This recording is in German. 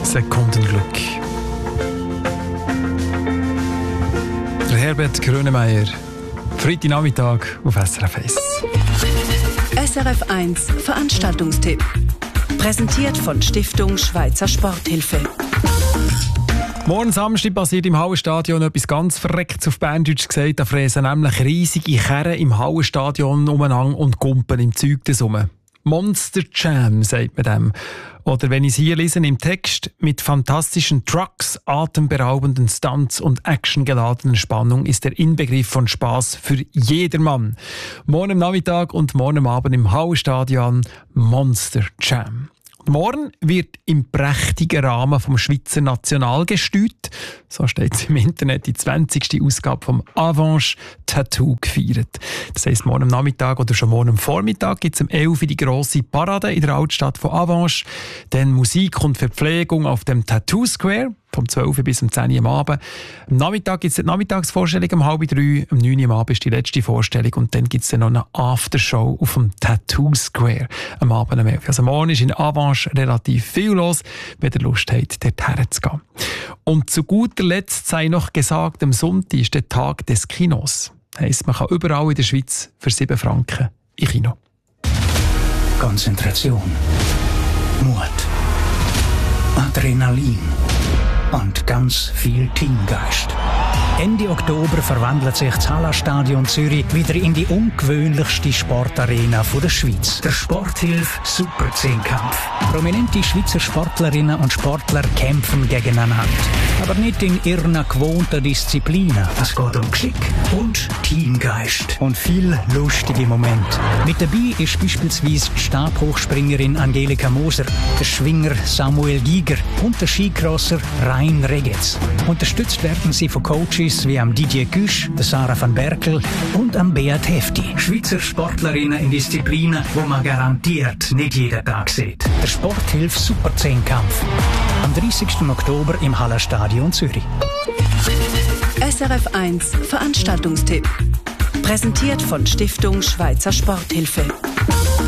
Sekundenglück. Der Herbert Grönemeyer, Freitagnachmittag auf SRF 1. SRF 1 Veranstaltungstipp. Präsentiert von Stiftung Schweizer Sporthilfe. Morgen Samstag passiert im Hallenstadion etwas ganz Verrecktes auf Berndeutsch gesagt. Da fräsen nämlich riesige Kerren im Hallenstadion umeinander und gumpen im Zeug rum. Monster Jam, sagt man dem. Oder wenn ich es hier lese im Text, mit fantastischen Trucks, atemberaubenden Stunts und actiongeladenen Spannung ist der Inbegriff von Spass für jedermann. Morgen am Nachmittag und morgen am Abend im Hallenstadion Monster Jam. Morgen wird im prächtigen Rahmen vom Schweizer Nationalgestüt, so steht es im Internet, die 20. Ausgabe vom Avanche Tattoo gefeiert. Das heisst, morgen am Nachmittag oder schon morgen am Vormittag gibt es um 11 Uhr die grosse Parade in der Altstadt von Avanche. Dann Musik und Verpflegung auf dem Tattoo Square. Vom 12 Uhr bis um 10 Uhr am Abend. Am Nachmittag gibt es die Nachmittagsvorstellung um 2:30. Um 9 Uhr am Abend ist die letzte Vorstellung. Und dann gibt es dann noch eine Aftershow auf dem Tattoo Square am Abend um 11 Uhr. Also morgen ist in Avanche relativ viel los, wenn ihr Lust habt, dort herzugehen. Und zu guter Letzt sei noch gesagt, am Sonntag ist der Tag des Kinos. Heisst, man kann überall in der Schweiz für 7 Franken in Kino. Konzentration, Mut, Adrenalin und ganz viel Teamgeist. Ende Oktober verwandelt sich das Hallenstadion Zürich wieder in die ungewöhnlichste Sportarena der Schweiz. Der Sporthilfe Super 10-Kampf. Prominente Schweizer Sportlerinnen und Sportler kämpfen gegeneinander. Aber nicht in ihren gewohnten Disziplinen. Es geht um Geschick und Teamgeist. Und viel lustige Momente. Mit dabei ist beispielsweise die Stabhochspringerin Angelika Moser, der Schwinger Samuel Giger und der Skicrosser Rein Regetz. Unterstützt werden sie von Coaches wie am Didier Güsch, der Sarah van Berkel und am Beat Hefti. Schweizer Sportlerinnen in Disziplinen, wo man garantiert nicht jeden Tag sieht. Der Sporthilfe Super 10-Kampf. Am 30. Oktober im Hallenstadion Zürich. SRF 1 Veranstaltungstipp. Präsentiert von Stiftung Schweizer Sporthilfe.